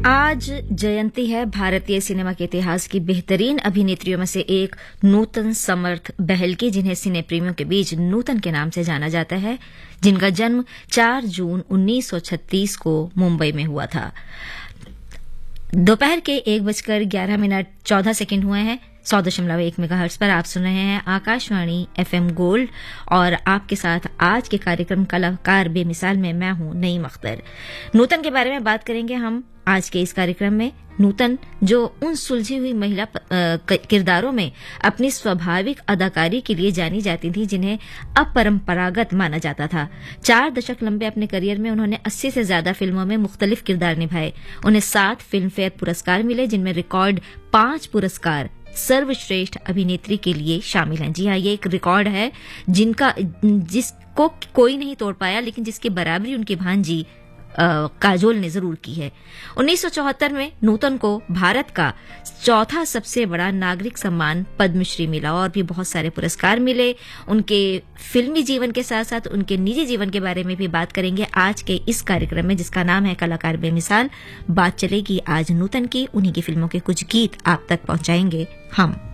आज जयंती है भारतीय सिनेमा के इतिहास की बेहतरीन अभिनेत्रियों में से एक नूतन समर्थ बहल की, जिन्हें सिने प्रेमियों के बीच नूतन के नाम से जाना जाता है, जिनका जन्म 4 जून 1936 को मुंबई में हुआ था। दोपहर के 1:11:14 हुए हैं। 100.1 मेगाहर्ट्ज पर आप सुन रहे हैं आकाशवाणी FM गोल्ड, और आपके साथ आज के कार्यक्रम कलाकार बेमिसाल में मैं हूं नईम अख्तर। नूतन के बारे में बात करेंगे हम आज के इस कार्यक्रम में। नूतन जो उन सुलझी हुई महिला किरदारों में अपनी स्वाभाविक अदाकारी के लिए जानी जाती थी, जिन्हें अपरंपरागत माना जाता था। 4 दशक लंबे अपने करियर में उन्होंने 80 से ज्यादा फिल्मों में मुख्तलिफ किरदार निभाए। उन्हें 7 फिल्म फेयर पुरस्कार मिले, जिनमें रिकॉर्ड 5 पुरस्कार सर्वश्रेष्ठ अभिनेत्री के लिए शामिल हैं। जी हाँ, ये एक रिकॉर्ड है जिसको कोई नहीं तोड़ पाया, लेकिन जिसकी बराबरी उनकी भांजी काजोल ने जरूर की है। 1974 में नूतन को भारत का चौथा सबसे बड़ा नागरिक सम्मान पद्मश्री मिला, और भी बहुत सारे पुरस्कार मिले। उनके फिल्मी जीवन के साथ साथ उनके निजी जीवन के बारे में भी बात करेंगे आज के इस कार्यक्रम में, जिसका नाम है कलाकार बेमिसाल। बात चलेगी आज नूतन की, उन्हीं की फिल्मों के कुछ गीत आप तक पहुंचाएंगे हम।